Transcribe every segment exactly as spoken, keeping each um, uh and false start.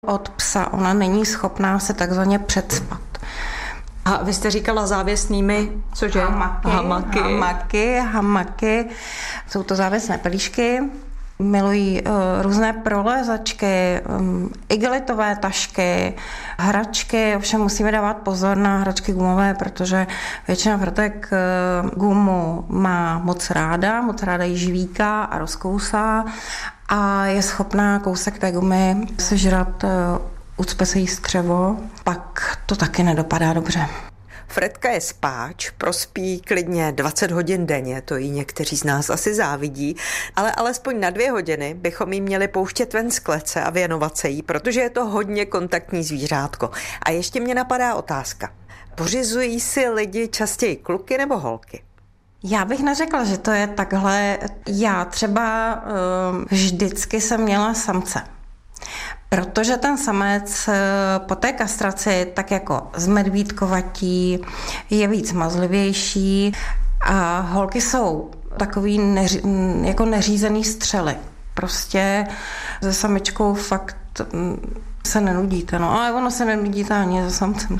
od psa. Ona není schopná se takzvaně předspat. A vy jste říkala závěsnými, cože? Hamaky, hamaky. Hamaky, hamaky. Jsou to závěsné pelíšky. Milují uh, různé prolézačky, um, igelitové tašky, hračky. Ovšem musíme dávat pozor na hračky gumové, protože většina fratek uh, gumu má moc ráda, moc ráda ji žvíká a rozkousá a je schopná kousek té gumy sežrat, uh, ucpe se jí střevo, pak to taky nedopadá dobře. Fredka je spáč, prospí klidně dvacet hodin denně, to jí někteří z nás asi závidí, ale alespoň na dvě hodiny bychom jí měli pouštět ven z klece a věnovat se jí, protože je to hodně kontaktní zvířátko. A ještě mě napadá otázka. Pořizují si lidi častěji kluky nebo holky? Já bych neřekla, že to je takhle. Já třeba um, vždycky jsem měla samce. Protože ten samec po té kastraci tak jako zmedvídkovatí, je víc mazlivější a holky jsou takový neři, jako neřízený střely. Prostě se samičkou fakt se nenudíte, no ale ono se nenudíte ani se samcem.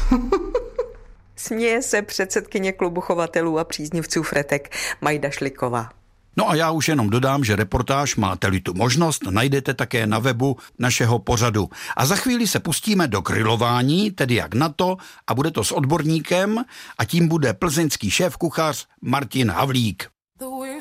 Směje se předsedkyně klubu chovatelů a příznivců fretek Majda Šliková. No a já už jenom dodám, že reportáž, máte-li tu možnost, najdete také na webu našeho pořadu. A za chvíli se pustíme do grilování, tedy jak na to, a bude to s odborníkem, a tím bude plzeňský šéfkuchař Martin Havlík.